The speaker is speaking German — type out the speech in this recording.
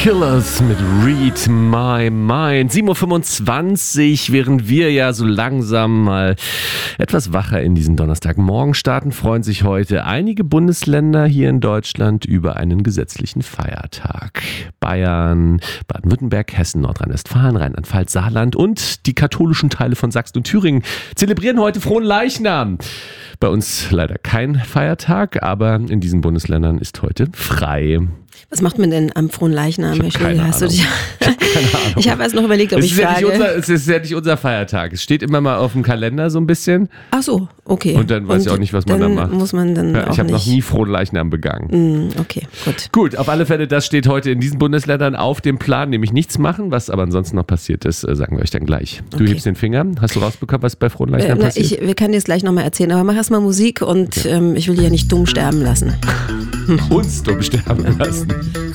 Killers mit Read My Mind. 7.25 Uhr, während wir ja so langsam mal etwas wacher in diesen Donnerstagmorgen starten, freuen sich heute einige Bundesländer hier in Deutschland über einen gesetzlichen Feiertag. Bayern, Baden-Württemberg, Hessen, Nordrhein-Westfalen, Rheinland-Pfalz, Saarland und die katholischen Teile von Sachsen und Thüringen zelebrieren heute Fronleichnam. Bei uns leider kein Feiertag, aber in diesen Bundesländern ist heute frei. Was macht man denn am Fronleichnam? Ich habe keine Ahnung. Ich habe erst noch überlegt, ob ich frage. Es ist ja nicht unser Feiertag. Es steht immer mal auf dem Kalender so ein bisschen. Ach so, okay. Und dann weiß ich auch nicht, was man da macht. Muss man dann ja, ich habe noch nie Fronleichnam begangen. Okay, gut. Gut, auf alle Fälle, das steht heute in diesen Bundesländern auf dem Plan, nämlich nichts machen. Was aber ansonsten noch passiert ist, sagen wir euch dann gleich. Du hebst den Finger. Hast du rausbekommen, was bei Fronleichnam passiert? Wir können dir das gleich nochmal erzählen, aber mach erst mal Musik und ich will dich ja nicht dumm sterben lassen. Uns dumm sterben lassen.